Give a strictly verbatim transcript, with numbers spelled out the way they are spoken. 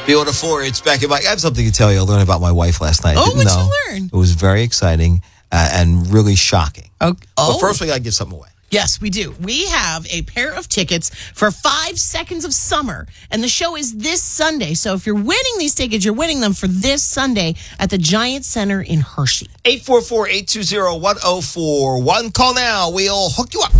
B one oh four, it's back in my... I have something to tell you. I learned about my wife last night. Oh, Didn't what'd know. you learn? It was very exciting uh, and really shocking. Oh, But first, we got to give something away. Yes, we do. We have a pair of tickets for Five Seconds of Summer, and the show is this Sunday. So if you're winning these tickets, you're winning them for this Sunday at the Giant Center in Hershey. eight four four, eight two zero, one zero four one. Call now. We'll hook you up.